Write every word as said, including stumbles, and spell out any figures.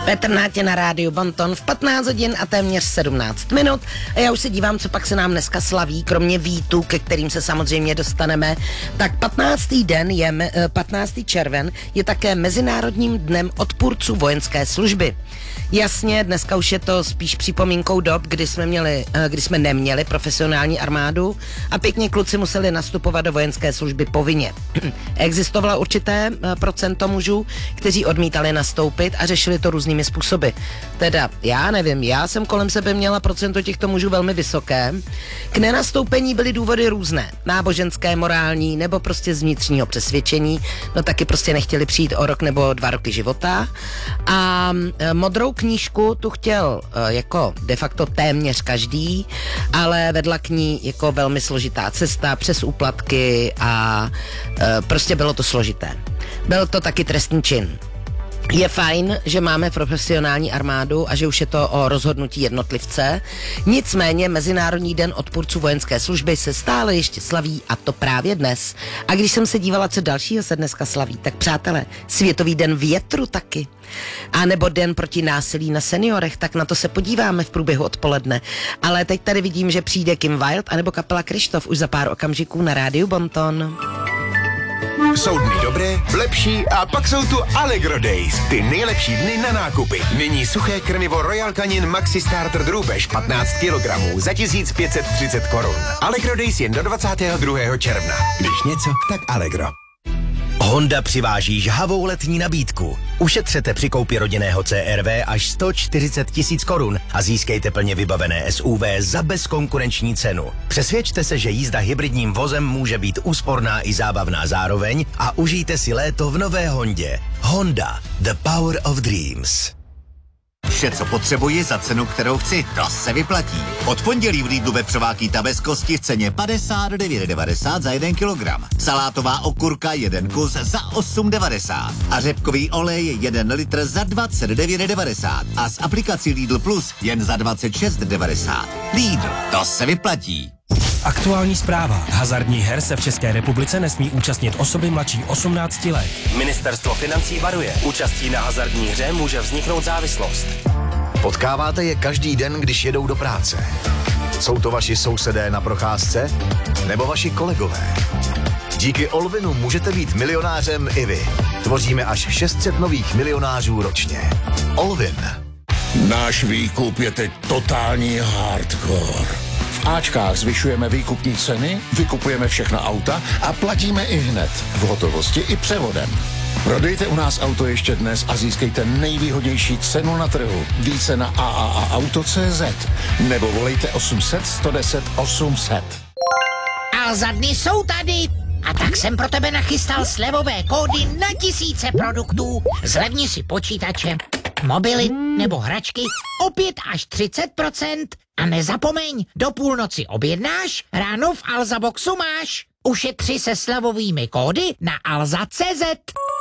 Petr Nátě na rádiu Bonton v patnáct hodin a téměř sedmnáct minut. A já už se dívám, co pak se nám dneska slaví, kromě Vítů, ke kterým se samozřejmě dostaneme. Tak patnáctý den je, patnáctý červen je také Mezinárodním dnem odpůrců vojenské služby. Jasně, dneska už je to spíš připomínkou dob, kdy jsme, měli, kdy jsme neměli profesionální armádu a pěkně kluci museli nastupovat do vojenské služby povinně. Existovalo určité procento mužů, kteří odmítali nastoupit a řešili to různými způsoby. Teda, já nevím, já jsem kolem sebe měla procento těchto mužů velmi vysoké. K nenastoupení byly důvody různé. Náboženské, morální nebo prostě z vnitřního přesvědčení. No taky prostě nechtěli přijít o rok nebo dva roky života. A modrou knížku tu chtěl jako de facto téměř každý, ale vedla k ní jako velmi složitá cesta přes úplatky a prostě bylo to složité. Byl to taky trestný čin. Je fajn, že máme profesionální armádu a že už je to o rozhodnutí jednotlivce. Nicméně Mezinárodní den odpůrců vojenské služby se stále ještě slaví a to právě dnes. A když jsem se dívala, co dalšího se dneska slaví, tak přátelé, Světový den větru taky. A nebo den proti násilí na seniorech, tak na to se podíváme v průběhu odpoledne. Ale teď tady vidím, že přijde Kim Wilde anebo kapela Krištof už za pár okamžiků na rádiu Bonton. Jsou dny dobré, lepší a pak jsou tu Allegro Days. Ty nejlepší dny na nákupy. Nyní suché krmivo Royal Canin Maxi Starter drůbež patnáct kilogramů za tisíc pět set třicet korun. Allegro Days jen do dvacátého druhého června. Když něco, tak Allegro. Honda přiváží žhavou letní nabídku. Ušetřete při koupi rodinného C R V až sto čtyřicet tisíc korun a získejte plně vybavené S U V za bezkonkurenční cenu. Přesvědčte se, že jízda hybridním vozem může být úsporná i zábavná zároveň a užijte si léto v nové Hondě. Honda, the power of dreams. Vše, co potřebuji za cenu, kterou chci, to se vyplatí. Od pondělí v Lidlu vepřová kýta bez kosti v ceně padesát devět devadesát za jeden kilogram. Salátová okurka jeden kus za osm devadesát. A řepkový olej jeden litr za dvacet devět devadesát. A s aplikací Lidl Plus jen za dvacet šest devadesát. Lidl, to se vyplatí. Aktuální zpráva. Hazardních her se v České republice nesmí účastnit osoby mladší osmnácti let. Ministerstvo financí varuje. Účastí na hazardní hře může vzniknout závislost. Potkáváte je každý den, když jedou do práce. Jsou to vaši sousedé na procházce? Nebo vaši kolegové? Díky Olvinu můžete být milionářem i vy. Tvoříme až šest set nových milionářů ročně. Olvin. Náš výkup je teď totální hardcore. V Ačkách zvyšujeme výkupní ceny, vykupujeme všechna auta a platíme i hned, v hotovosti i převodem. Prodejte u nás auto ještě dnes a získejte nejvýhodnější cenu na trhu. Více na a a a auto tečka cé zet nebo volejte osm set, sto deset, osm set. A za dny jsou tady. A tak jsem pro tebe nachystal slevové kódy na tisíce produktů. Zlevni si počítače, mobily nebo hračky o pět až třicet procent. A nezapomeň, do půlnoci objednáš, ráno v Alza Boxu máš. Ušetři se slevovými kódy na alza tečka cé zet.